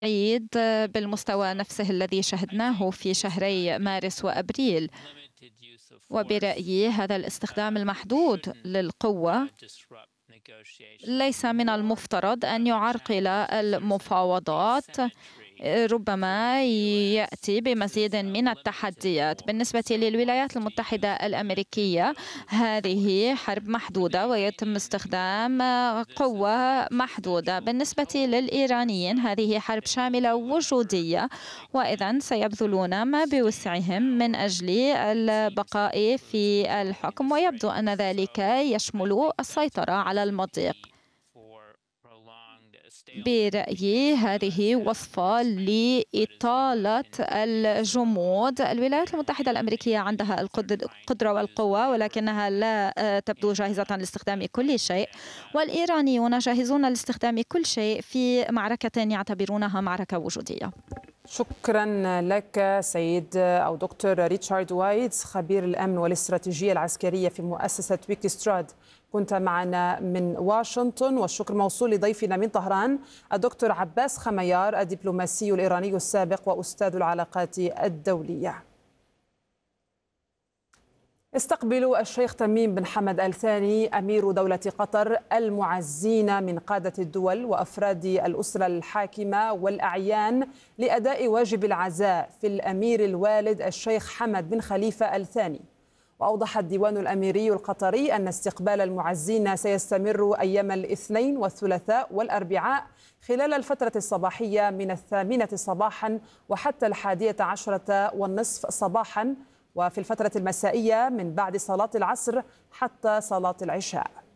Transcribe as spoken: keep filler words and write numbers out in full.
عيد بالمستوى نفسه الذي شهدناه في شهري مارس وأبريل. وبرأيي هذا الاستخدام المحدود للقوة ليس من المفترض أن يعرقل المفاوضات، ربما يأتي بمزيد من التحديات. بالنسبة للولايات المتحدة الأمريكية، هذه حرب محدودة ويتم استخدام قوة محدودة. بالنسبة للإيرانيين، هذه حرب شاملة وجودية، وإذن سيبذلون ما بوسعهم من أجل البقاء في الحكم، ويبدو أن ذلك يشمل السيطرة على المضيق. برأيي هذه وصفة لإطالة الجمود. الولايات المتحدة الأمريكية عندها القدرة والقوة، ولكنها لا تبدو جاهزة لاستخدام كل شيء، والإيرانيون جاهزون لاستخدام كل شيء في معركة يعتبرونها معركة وجودية. شكرا لك سيد أو دكتور ريتشارد وايتز، خبير الأمن والاستراتيجية العسكرية في مؤسسة ويكيستراد. كنت معنا من واشنطن، والشكر موصول لضيفنا من طهران الدكتور عباس خميار، الدبلوماسي الإيراني السابق وأستاذ العلاقات الدولية. استقبلوا الشيخ تميم بن حمد آل ثاني أمير دولة قطر المعزين من قادة الدول وأفراد الأسرة الحاكمة والأعيان لأداء واجب العزاء في الأمير الوالد الشيخ حمد بن خليفة آل ثاني. وأوضح الديوان الأميري القطري أن استقبال المعزين سيستمر أيام الاثنين والثلاثاء والأربعاء خلال الفترة الصباحية من الثامنة صباحا وحتى الحادية عشرة والنصف صباحا، وفي الفترة المسائية من بعد صلاة العصر حتى صلاة العشاء.